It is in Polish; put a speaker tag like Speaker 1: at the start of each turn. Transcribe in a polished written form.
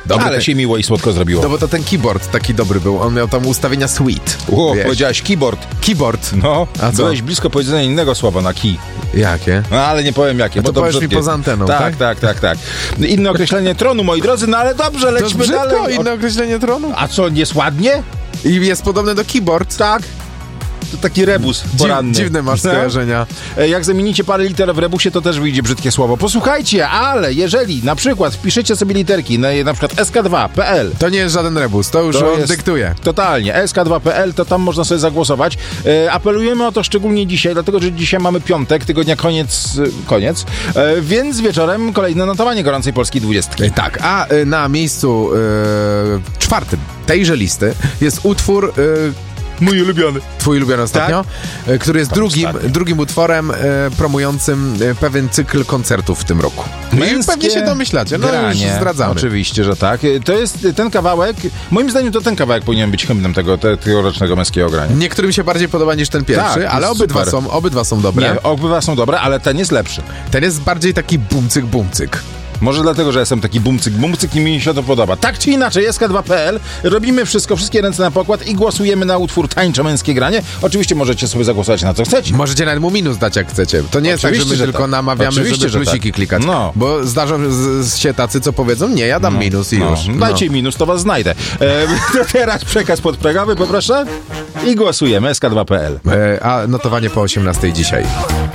Speaker 1: Dobry
Speaker 2: Ale
Speaker 1: ten...
Speaker 2: się miło i słodko zrobiło.
Speaker 1: No bo to ten keyboard taki dobry był. On miał tam ustawienia sweet.
Speaker 2: Powiedziałeś keyboard.
Speaker 1: Keyboard.
Speaker 2: No,
Speaker 1: A co?
Speaker 2: byłeś blisko powiedzenia innego słowa na key.
Speaker 1: Jakie?
Speaker 2: No, ale nie powiem jakie,
Speaker 1: to
Speaker 2: bo to
Speaker 1: powiesz mi
Speaker 2: brzydkie.
Speaker 1: poza anteną, tak?
Speaker 2: Tak. Inne określenie tronu, moi drodzy, no ale dobrze,
Speaker 1: To jest
Speaker 2: lećmy
Speaker 1: brzydko,
Speaker 2: dalej.
Speaker 1: inne określenie tronu.
Speaker 2: A co, jest ładnie?
Speaker 1: I jest podobne do keyboard.
Speaker 2: Tak. To taki rebus poranny.
Speaker 1: Dziwne masz skojarzenia.
Speaker 2: Jak zamienicie parę liter w rebusie, to też wyjdzie brzydkie słowo. Posłuchajcie, ale jeżeli na przykład wpiszecie sobie literki na przykład sk2.pl,
Speaker 1: To nie jest żaden rebus, to już on dyktuje.
Speaker 2: Totalnie. sk2.pl, to tam można sobie zagłosować. Apelujemy o to szczególnie dzisiaj, dlatego że dzisiaj mamy piątek, tygodnia koniec, więc wieczorem kolejne notowanie gorącej polskiej 20.
Speaker 1: Tak, a na miejscu czwartym tejże listy jest utwór...
Speaker 2: Mój ulubiony.
Speaker 1: Twój ulubiony ostatnio, który jest drugim utworem promującym pewien cykl koncertów w tym roku. I pewnie się domyślacie, no
Speaker 2: granie.
Speaker 1: Już zdradzamy.
Speaker 2: Oczywiście, że tak. To jest ten kawałek, moim zdaniem to ten kawałek powinien być hymnem tegorocznego męskiego grania.
Speaker 1: Niektórym się bardziej podoba niż ten pierwszy,
Speaker 2: Tak,
Speaker 1: ale obydwa są dobre.
Speaker 2: Nie, obydwa są dobre, ale ten jest lepszy.
Speaker 1: Ten jest bardziej taki bumcyk.
Speaker 2: Może dlatego, że jestem taki bumcyk i mi się to podoba. Tak czy inaczej, sk2.pl, robimy wszystko, wszystkie ręce na pokład i głosujemy na utwór Tańcze Męskie Granie. Oczywiście możecie sobie zagłosować na co chcecie.
Speaker 1: Możecie nawet mu minus dać jak chcecie. To nie jest tak, że my tylko namawiamy,
Speaker 2: Oczywiście,
Speaker 1: żeby plusiki klikać.
Speaker 2: No.
Speaker 1: Bo zdarzą się tacy, co powiedzą, nie, ja dam minus i już.
Speaker 2: Dajcie minus, to was znajdę. To teraz przekaz podprogowy, poproszę. I głosujemy, sk2.pl.
Speaker 1: A notowanie po 18 dzisiaj.